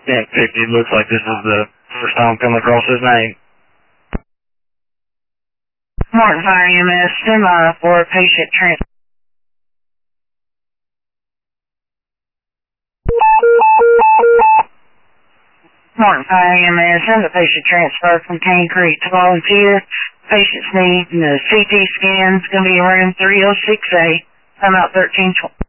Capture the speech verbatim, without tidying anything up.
Yeah, fifty. It looks like this is the first time coming across his name. Martin Fire E M S, stand by for patient transfer. Martin Fire E M S, and the patient transfer from Cane Creek to volunteer. Patient's need the C T scan is going to be room three oh six A. I'm out thirteen twenty.